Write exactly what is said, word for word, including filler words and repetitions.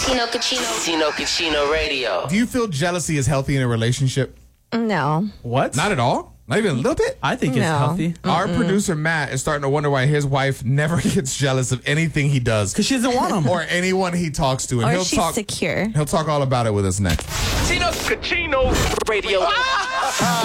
Tino Cucino. Tino Cucino Radio. Do you feel jealousy is healthy in a relationship? No. What? Not at all? Not even a little bit? I think it's No. healthy. Our producer, Matt, is starting to wonder why his wife never gets jealous of anything he does. Because she doesn't want them. Or anyone he talks to. And Or he'll she's talk, secure. He'll talk all about it with us next. Tino Cucino Radio.